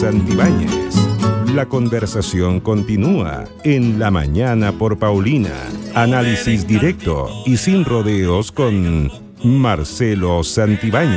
Santibáñez. La conversación continúa en La Mañana por Paulina. Análisis directo y sin rodeos con Marcelo Santibáñez.